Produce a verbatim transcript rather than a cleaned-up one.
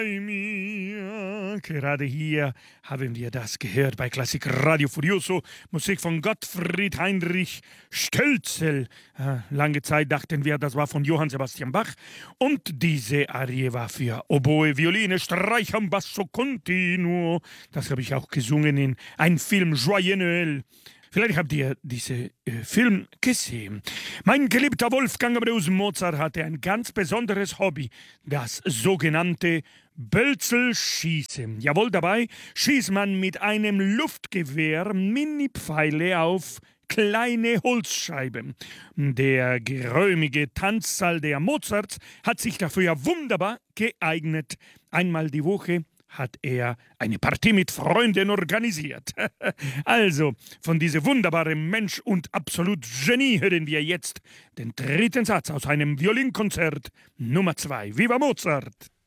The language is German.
mir. Gerade hier haben wir das gehört bei Klassik Radio Furioso, Musik von Gottfried Heinrich Stölzel. Äh, lange Zeit dachten wir, das war von Johann Sebastian Bach. Und diese Arie war für Oboe, Violine, Streichern, Basso Continuo. Das habe ich auch gesungen in einem Film Joyeux Noël. Vielleicht habt ihr diesen äh, Film gesehen. Mein geliebter Wolfgang Amadeus Mozart hatte ein ganz besonderes Hobby, das sogenannte Bölzelschießen. Jawohl, dabei schießt man mit einem Luftgewehr Mini-Pfeile auf kleine Holzscheiben. Der geräumige Tanzsaal der Mozarts hat sich dafür wunderbar geeignet. Einmal die Woche hat er eine Partie mit Freunden organisiert. Also, von diesem wunderbaren Mensch und absolut Genie hören wir jetzt den dritten Satz aus einem Violinkonzert Nummer zwei. Viva Mozart!